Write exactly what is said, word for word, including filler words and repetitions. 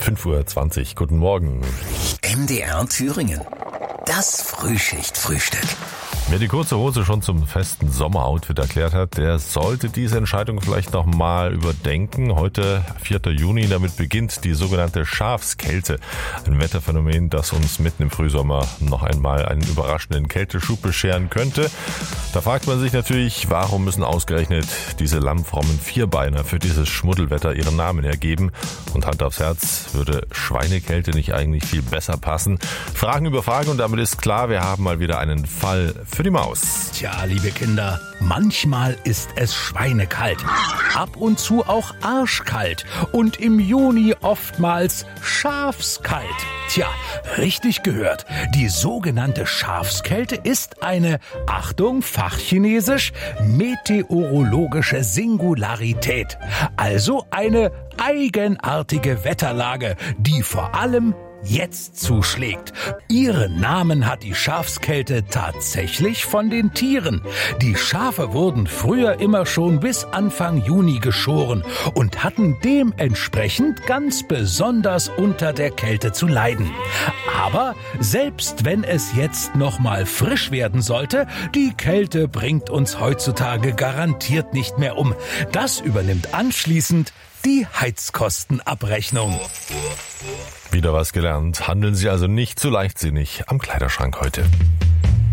fünf Uhr zwanzig. Guten Morgen. M D R Thüringen. Das Frühschicht-Frühstück. Wer die kurze Hose schon zum festen Sommeroutfit erklärt hat, der sollte diese Entscheidung vielleicht noch mal überdenken. Heute, vierter Juni, damit beginnt die sogenannte Schafskälte. Ein Wetterphänomen, das uns mitten im Frühsommer noch einmal einen überraschenden Kälteschub bescheren könnte. Da fragt man sich natürlich, warum müssen ausgerechnet diese lammfrommen Vierbeiner für dieses Schmuddelwetter ihren Namen hergeben? Und Hand aufs Herz, würde Schweinekälte nicht eigentlich viel besser passen? Fragen über Fragen, und damit ist klar, wir haben mal wieder einen Fall für die Maus. Tja, liebe Kinder, manchmal ist es schweinekalt, ab und zu auch arschkalt und im Juni oftmals schafskalt. Tja, richtig gehört, die sogenannte Schafskälte ist eine, Achtung, fachchinesisch, meteorologische Singularität. Also eine eigenartige Wetterlage, die vor allem jetzt zuschlägt. Ihren Namen hat die Schafskälte tatsächlich von den Tieren. Die Schafe wurden früher immer schon bis Anfang Juni geschoren und hatten dementsprechend ganz besonders unter der Kälte zu leiden. Aber selbst wenn es jetzt noch mal frisch werden sollte, die Kälte bringt uns heutzutage garantiert nicht mehr um. Das übernimmt anschließend die Heizkostenabrechnung. Wieder was gelernt. Handeln Sie also nicht zu leichtsinnig am Kleiderschrank heute.